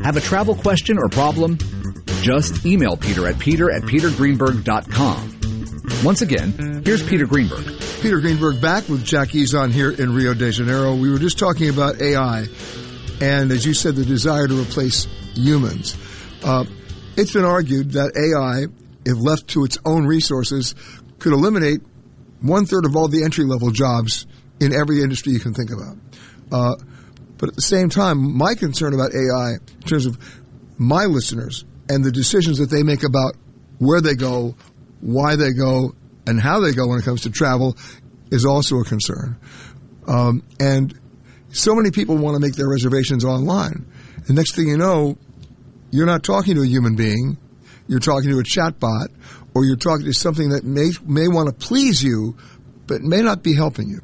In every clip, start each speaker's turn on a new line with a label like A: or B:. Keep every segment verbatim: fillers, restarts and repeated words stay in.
A: Have a travel question or problem? Just email Peter at peter at peter greenberg dot com. Once again, here's Peter Greenberg.
B: Peter Greenberg back with Jack Ezon here in Rio de Janeiro. We were just talking about A I and, as you said, the desire to replace humans. Uh, it's been argued that A I, if left to its own resources, could eliminate one-third of all the entry-level jobs in every industry you can think about. Uh, but at the same time, my concern about A I, in terms of my listeners and the decisions that they make about where they go, why they go, and how they go when it comes to travel, is also a concern. Um, and so many people want to make their reservations online. The next thing you know, you're not talking to a human being. You're talking to a chatbot, or you're talking to something that may may want to please you, but may not be helping you.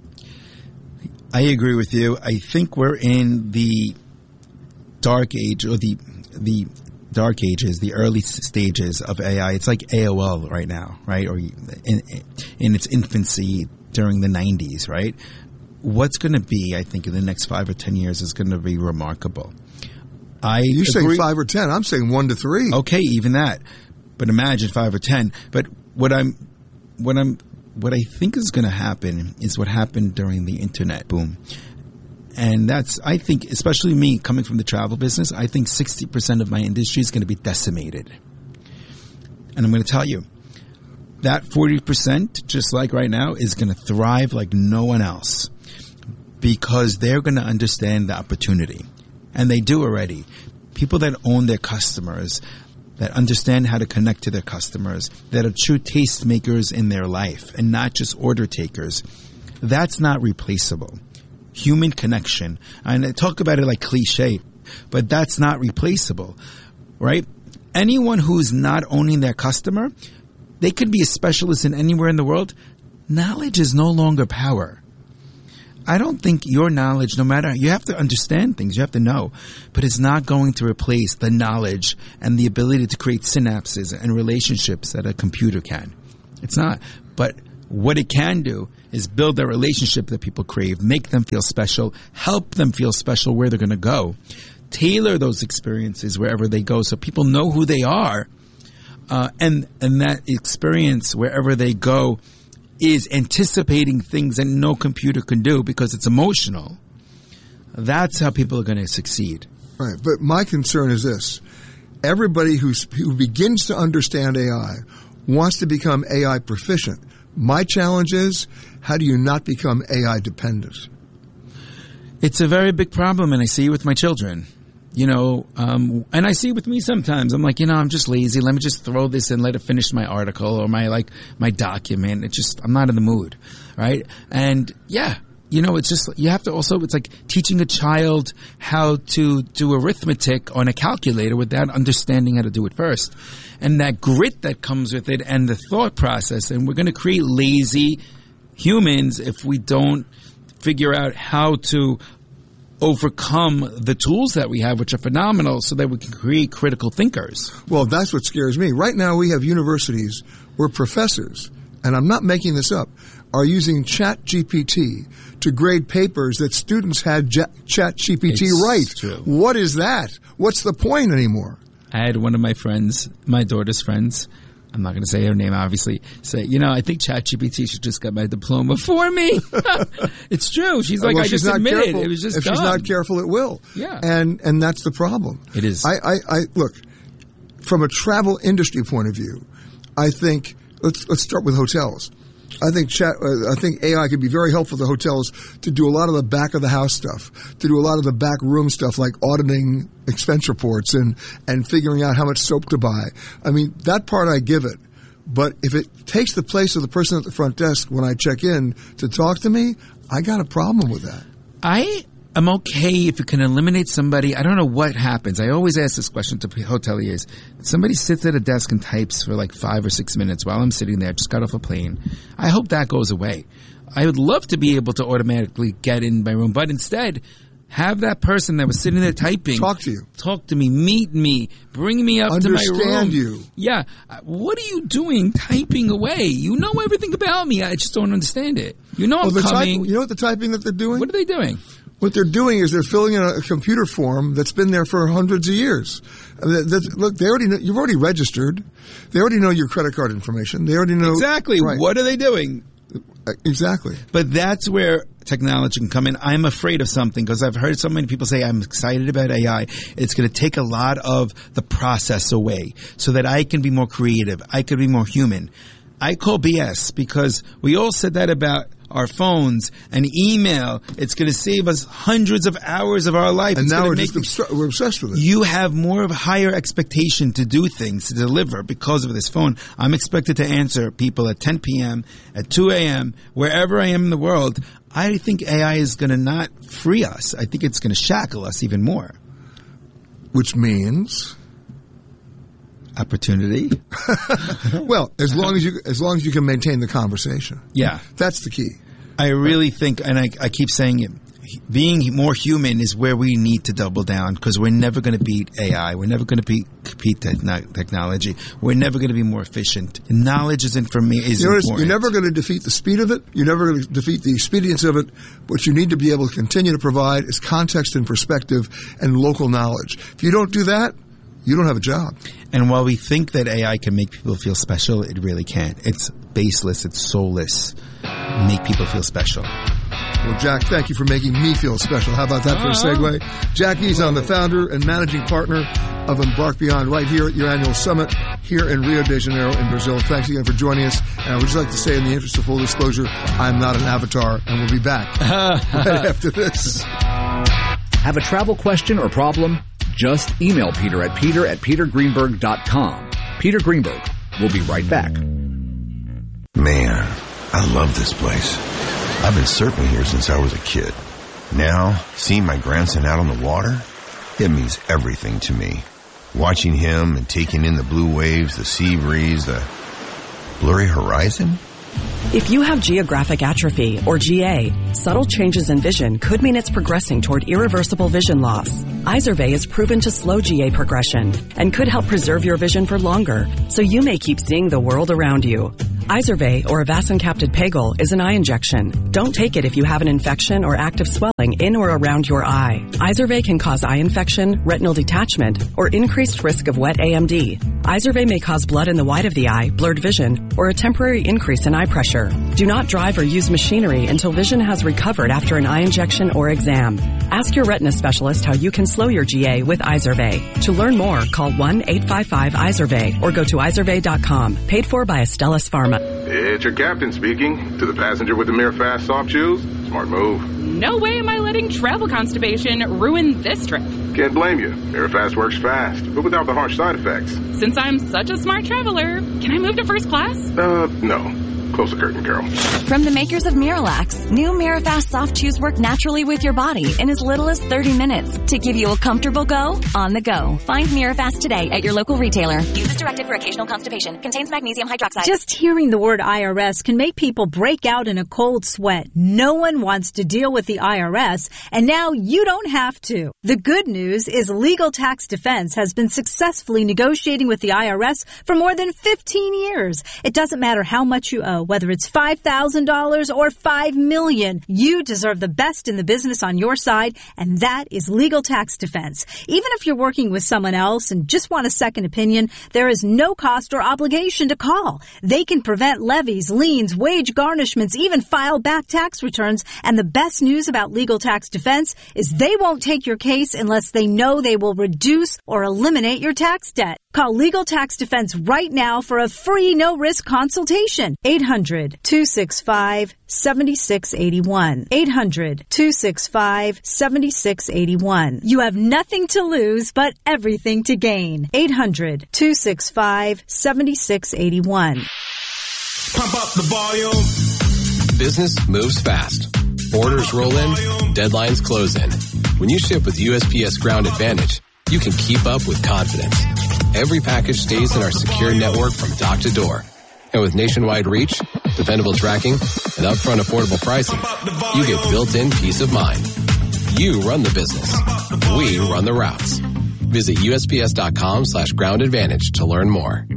C: I agree with you. I think we're in the dark age, or the the dark ages, the early stages of A I. It's like A O L right now, right? Or in, in its infancy during the nineties, right? What's going to be, I think, in the next five or ten years is going to be remarkable. I
B: You're
C: agree.
B: saying five or ten. I'm saying one to three.
C: Okay, even that. But imagine five or ten. But what I'm, what I'm, what I think is going to happen is what happened during the internet boom. And that's, I think, especially me coming from the travel business, I think sixty percent of my industry is going to be decimated. And I'm going to tell you, that forty percent, just like right now, is going to thrive like no one else, because they're going to understand the opportunity. And they do already. People that own their customers, that understand how to connect to their customers, that are true tastemakers in their life and not just order takers, that's not replaceable. Human connection. And I talk about it like cliche, but that's not replaceable, right? Anyone who's not owning their customer, they could be a specialist in anywhere in the world. Knowledge is no longer power. I don't think your knowledge, no matter, you have to understand things, you have to know, but it's not going to replace the knowledge and the ability to create synapses and relationships that a computer can. It's not. But what it can do is build a relationship that people crave, make them feel special, help them feel special where they're going to go, tailor those experiences wherever they go so people know who they are, uh, and, and that experience wherever they go is anticipating things that no computer can do because it's emotional. That's how people are going to succeed.
B: Right. But my concern is this. Everybody who's, who begins to understand A I wants to become A I proficient. My challenge is, how do you not become A I dependent?
C: It's a very big problem, and I see it with my children. You know, um, and I see it with me sometimes. I'm like, you know, I'm just lazy. Let me just throw this and let it finish my article or my, like, my document. It just, I'm not in the mood, right? And yeah, you know, it's just, you have to also, it's like teaching a child how to do arithmetic on a calculator without understanding how to do it first. And that grit that comes with it and the thought process. And we're going to create lazy humans if we don't figure out how to overcome the tools that we have, which are phenomenal, so that we can create critical thinkers.
B: Well, that's what scares me. Right now we have universities where professors, and I'm not making this up, are using Chat G P T to grade papers that students had J- Chat G P T
C: It's
B: write.
C: true.
B: What is that? What's the point anymore?
C: I had one of my friends, my daughter's friends, I'm not going to say her name, obviously, say, you know, I think ChatGPT should just get my diploma for me. It's true. She's like,
B: well,
C: I
B: she's
C: just admitted
B: careful.
C: it was just
B: If
C: dumb.
B: she's not careful, it will.
C: Yeah.
B: And and that's the problem.
C: It is.
B: I, I, I look, from a travel industry point of view, I think, let's let's start with hotels. I think chat, uh, I think A I could be very helpful to hotels to do a lot of the back of the house stuff, to do a lot of the back room stuff like auditing expense reports and, and figuring out how much soap to buy. I mean, that part I give it. But if it takes the place of the person at the front desk when I check in to talk to me, I got a problem with that.
C: I am okay if you can eliminate somebody. I don't know what happens. I always ask this question to hoteliers. Somebody sits at a desk and types for like five or six minutes while I'm sitting there, just got off a plane. I hope that goes away. I would love to be able to automatically get in my room, but instead, have that person that was sitting there typing
B: talk to you,
C: talk to me, meet me, bring me up to my room.
B: Understand you.
C: Yeah. What are you doing typing away? You know everything about me. I just don't understand it. You know
B: well,
C: I'm
B: the
C: coming.
B: Type, you know what the typing that they're doing?
C: What are they doing?
B: What they're doing is they're filling in a computer form that's been there for hundreds of years. That, that, look, they already know, you've already registered. They already know your credit card information. They already know
C: exactly
B: right.
C: What are they doing.
B: Exactly.
C: But that's where technology can come in. I'm afraid of something because I've heard so many people say I'm excited about A I. It's going to take a lot of the process away so that I can be more creative. I could be more human. I call B S because we all said that about our phones and email. It's going to save us hundreds of hours of our life.
B: And
C: it's
B: now we're
C: make
B: just obs- we're obsessed with it.
C: You have more of a higher expectation to do things, to deliver because of this phone. I'm expected to answer people at ten p.m., at two a.m., wherever I am in the world. I think A I is going to not free us. I think it's going to shackle us even more.
B: Which means...
C: opportunity.
B: Well, as long as you as long as you can maintain the conversation.
C: Yeah.
B: That's the key.
C: I really think, and I, I keep saying it, being more human is where we need to double down because we're never going to beat A I. We're never going to beat, beat technology. We're never going to be more efficient. Knowledge is, informa- is
B: you notice,
C: important.
B: You're never going to defeat the speed of it. You're never going to defeat the expedience of it. What you need to be able to continue to provide is context and perspective and local knowledge. If you don't do that, you don't have a job.
C: And while we think that A I can make people feel special, it really can't. It's baseless. It's soulless. Make people feel special.
B: Well, Jack, thank you for making me feel special. How about that for a segue? Jack Eason, the founder and managing partner of Embark Beyond, right here at your annual summit here in Rio de Janeiro in Brazil. Thanks again for joining us. And I would just like to say, in the interest of full disclosure, I'm not an avatar, and we'll be back right after this.
A: Have a travel question or problem? Just email Peter at peter at peter greenberg dot com. Peter Greenberg will be right back.
D: Man, I love this place. I've been surfing here since I was a kid. Now, seeing my grandson out on the water, it means everything to me. Watching him and taking in the blue waves, the sea breeze, the blurry horizon.
E: If you have geographic atrophy, or G A, subtle changes in vision could mean it's progressing toward irreversible vision loss. Izervay is proven to slow G A progression and could help preserve your vision for longer, so you may keep seeing the world around you. Izervay, or avacincaptad pegol, is an eye injection. Don't take it if you have an infection or active swelling in or around your eye. Izervay can cause eye infection, retinal detachment, or increased risk of wet A M D. Izervay may cause blood in the white of the eye, blurred vision, or a temporary increase in eye pressure. Do not drive or use machinery until vision has recovered after an eye injection or exam. Ask your retina specialist how you can slow your G A with Izervay. To learn more, call one eight five five Izervay or go to izervay dot com. Paid for by Astellas Pharma.
F: It's your captain speaking. To the passenger with the Mirafast soft shoes, smart move.
G: No way am I letting travel constipation ruin this trip.
F: Can't blame you. Mirafast works fast, but without the harsh side effects.
G: Since I'm such a smart traveler, can I move to first class?
F: Uh, no. Close the curtain, Carol.
H: From the makers of Miralax, new Mirafast soft chews work naturally with your body in as little as thirty minutes to give you a comfortable go on the go. Find Mirafast today at your local retailer. Use as directed for occasional constipation. Contains magnesium hydroxide.
I: Just hearing the word I R S can make people break out in a cold sweat. No one wants to deal with the I R S, and now you don't have to. The good news is Legal Tax Defense has been successfully negotiating with the I R S for more than fifteen years. It doesn't matter how much you owe, whether it's five thousand dollars or five million dollars. You deserve the best in the business on your side, and that is Legal Tax Defense. Even if you're working with someone else and just want a second opinion, there is no cost or obligation to call. They can prevent levies, liens, wage garnishments, even file back tax returns. And the best news about Legal Tax Defense is they won't take your case unless they know they will reduce or eliminate your tax debt. Call Legal Tax Defense right now for a free no-risk consultation. eight hundred, two six five, seven six eight one. eight hundred, two six five, seven six eight one. You have nothing to lose but everything to gain. eight hundred, two six five, seven six eight one.
J: Pump up the volume. Business moves fast. Orders roll in, deadlines close in. When you ship with U S P S Ground Advantage, you can keep up with confidence. Every package stays in our secure network from dock to door. And with nationwide reach, dependable tracking, and upfront affordable pricing, you get built-in peace of mind. You run the business. We run the routes. Visit U S P S dot com slash ground advantage to learn more.